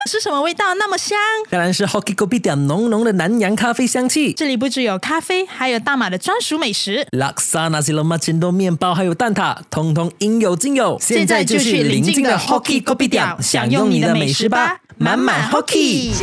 是什么味道那么香？ 当然是 Hoki Kopitiam 浓浓的南洋咖啡香气。 这里不只有咖啡，还有大马的专属美食 Laksa Nasi Lemak Cendol 面包还有蛋挞，通通应有尽有。 现在就去邻近的 Hoki Kopitiam 享用你的美食吧，满满 Hoki。